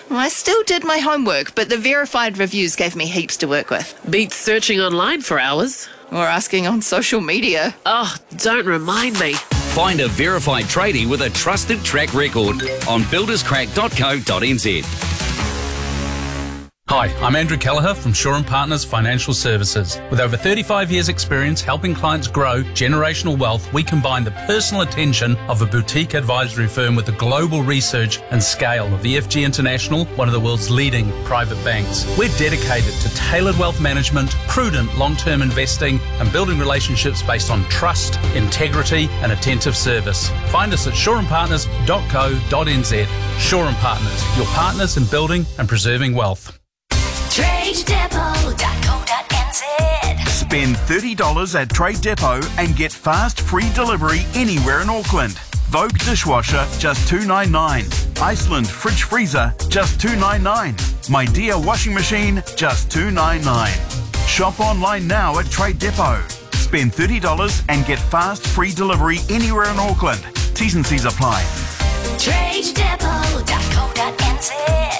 I still did my homework, but the verified reviews gave me heaps to work with. Beats searching online for hours. Or asking on social media. Oh, don't remind me. Find a verified tradie with a trusted track record on builderscrack.co.nz. Hi, I'm Andrew Kelleher from Shaw & Partners Financial Services. With over 35 years' experience helping clients grow generational wealth, we combine the personal attention of a boutique advisory firm with the global research and scale of EFG International, one of the world's leading private banks. We're dedicated to tailored wealth management, prudent long-term investing, and building relationships based on trust, integrity, and attentive service. Find us at shawandpartners.co.nz. Shaw & Partners, your partners in building and preserving wealth. TradeDepot.co.nz. Spend $30 at Trade Depot and get fast free delivery anywhere in Auckland. Vogue dishwasher, just $2.99. Iceland fridge freezer, just $2.99. My Dear washing machine, just $2.99. Shop online now at Trade Depot. Spend $30 and get fast free delivery anywhere in Auckland. T's and C's apply. TradeDepot.co.nz.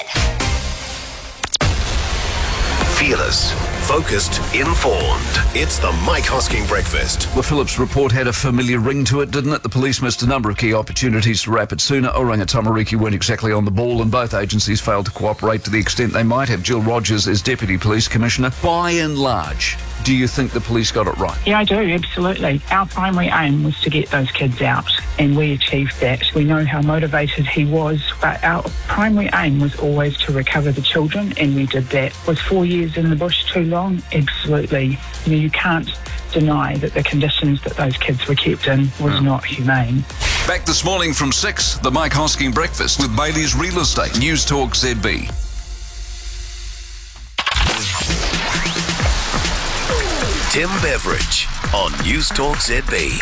Fearless, focused, informed. It's the Mike Hosking Breakfast. The Phillips report had a familiar ring to it, didn't it? The police missed a number of key opportunities to wrap it sooner. Oranga Tamariki weren't exactly on the ball, and both agencies failed to cooperate to the extent they might have. Jill Rogers is Deputy Police Commissioner. By and large, do you think the police got it right? Yeah, I do, absolutely. Our primary aim was to get those kids out, and we achieved that. We know how motivated he was, but our primary aim was always to recover the children, and we did that. Was 4 years in the bush too long? Absolutely. You can't deny that the conditions that those kids were kept in was not humane. Back this morning from 6, the Mike Hosking Breakfast with Bailey's Real Estate. News Talk ZB. Tim Beveridge on News Talk ZB.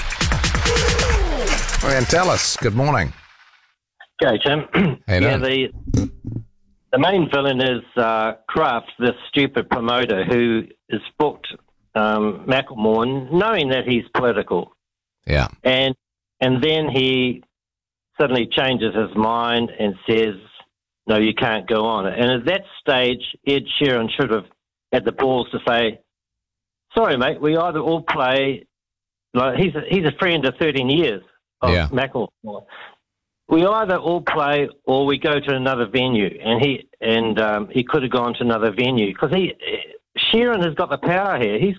And tell us, good morning. Okay, Tim. Hey, yeah, the main villain is Kraft, this stupid promoter who is booked Macklemore, knowing that he's political. Yeah. And then he suddenly changes his mind and says, no, you can't go on. And at that stage, Ed Sheeran should have had the balls to say, sorry, mate, we either all play, like he's a friend of 13 years of Macklemore. We either all play or we go to another venue, and he could have gone to another venue because Sheeran has got the power here. He's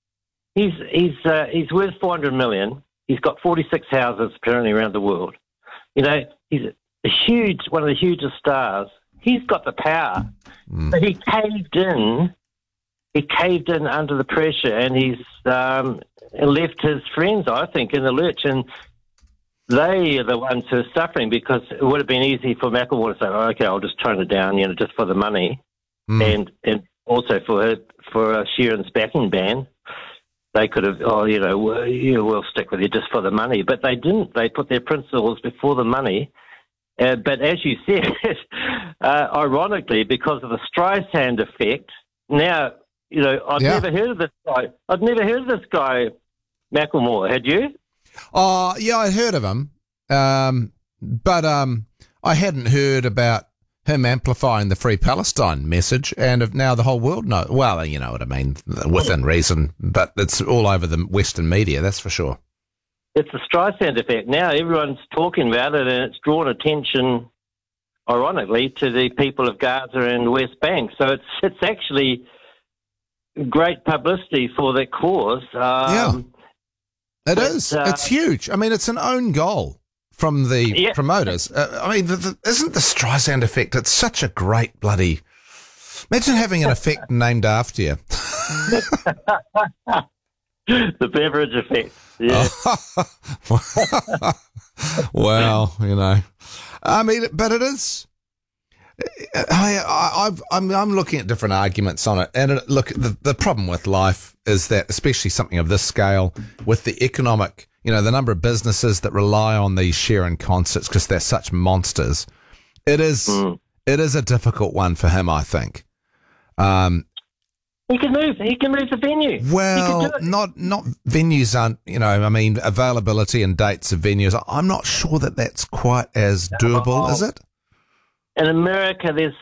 worth $400 million. He's got 46 houses apparently around the world. You know, he's one of the hugest stars. He's got the power, but he caved in. He caved in under the pressure, and he's left his friends, I think, in the lurch, and they are the ones who are suffering because it would have been easy for Macklemore to say, oh, okay, I'll just tone it down, just for the money, and also for Sheeran's backing band. They could have, we'll stick with you just for the money, but they didn't. They put their principles before the money. But as you said, ironically, because of the Streisand effect, now. I'd never heard of this guy. Macklemore. Had you? Oh, yeah, I'd heard of him. But I hadn't heard about him amplifying the Free Palestine message, and now the whole world knows. Well, you know what I mean, within reason, but it's all over the Western media, that's for sure. It's the Streisand effect. Now everyone's talking about it, and it's drawn attention, ironically, to the people of Gaza and West Bank. So it's actually great publicity for that cause. It is. It's huge. I mean, it's an own goal from the promoters. Isn't the Streisand effect? It's such a great bloody. Imagine having an effect named after you. The Beveridge effect. Yeah. Well, I mean, but it is. I'm looking at different arguments on it, and look, the problem with life is that, especially something of this scale, with the economic, the number of businesses that rely on these Sheeran concerts because they're such monsters, it is a difficult one for him, I think. He can move the venue. Well, not venues aren't, availability and dates of venues. I'm not sure that's quite as doable, is it? In America, there's